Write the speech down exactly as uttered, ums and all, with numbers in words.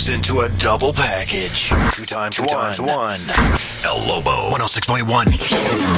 goes into a double package. Two times, two times one. El Lobo, one oh six point one.